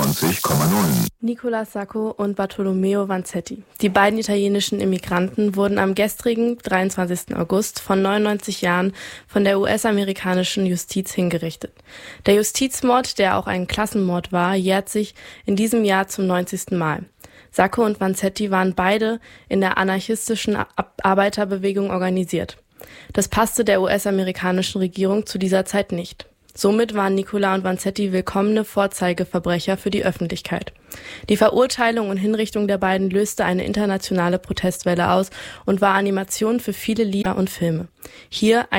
94,9. Nicola Sacco und Bartolomeo Vanzetti. Die beiden italienischen Immigranten wurden am gestrigen 23. August von 99 Jahren von der US-amerikanischen Justiz hingerichtet. Der Justizmord, der auch ein Klassenmord war, jährt sich in diesem Jahr zum 90. Mal. Sacco und Vanzetti waren beide in der anarchistischen Arbeiterbewegung organisiert. Das passte der US-amerikanischen Regierung zu dieser Zeit nicht. Somit waren Nicola und Vanzetti willkommene Vorzeigeverbrecher für die Öffentlichkeit. Die Verurteilung und Hinrichtung der beiden löste eine internationale Protestwelle aus und war Animation für viele Lieder und Filme. Hier